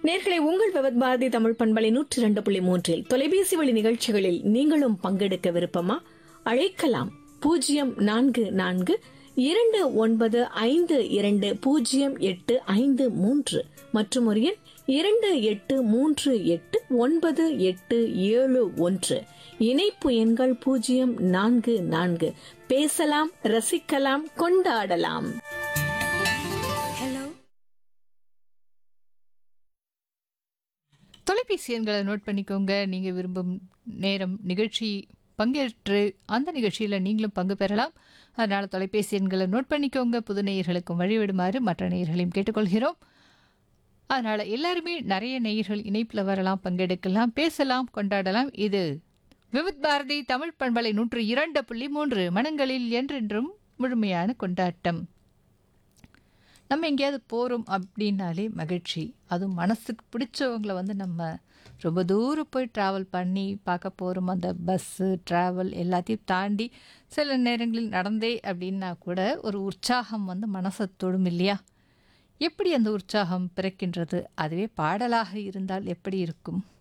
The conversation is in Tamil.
நேர்களை உங்கள் விவத் பாரதி தமிழ் பண்பலை 102.3 தொலைபேசி வழி நிகழ்ச்சிகளில் நீங்களும் பங்கெடுக்க விருப்பமா? அழைக்கலாம் 04952208553 மற்றும் ஒரு எண் 28389871. இணைப்பு எண்கள் 044. பேசலாம், ரசிக்கலாம், கொண்டாடலாம். தொலைபேசி எண்களை நோட் பண்ணிக்கோங்க. நீங்கள் விரும்பும் நேரம் நிகழ்ச்சி பங்கேற்று அந்த நிகழ்ச்சியில் நீங்களும் பங்கு பெறலாம். அதனால் தொலைபேசி எண்களை நோட் பண்ணிக்கோங்க. புது நேயர்களுக்கும் வழிவிடுமாறு மற்ற நேயர்களையும் கேட்டுக்கொள்கிறோம். அதனால் எல்லாருமே நிறைய நேயர்கள் இணைப்பில் வரலாம், பங்கெடுக்கலாம், பேசலாம், கொண்டாடலாம். இது விவித் பாரதி தமிழ் பண்பலை 102.3 மனங்களில் என்றென்றும் முழுமையான கொண்டாட்டம். நம்ம எங்கேயாவது போகிறோம் அப்படின்னாலே மகிழ்ச்சி. அதுவும் மனசுக்கு பிடிச்சவங்களை நம்ம ரொம்ப தூரம் போய் ட்ராவல் பண்ணி பார்க்க போகிறோம். அந்த பஸ்ஸு ட்ராவல் எல்லாத்தையும் தாண்டி சில நேரங்களில் நடந்தே அப்படின்னா கூட ஒரு உற்சாகம் மனசை தொடும் இல்லையா? எப்படி அந்த உற்சாகம் பிறக்கின்றது? அதுவே பாடலாக இருந்தால் எப்படி இருக்கும்?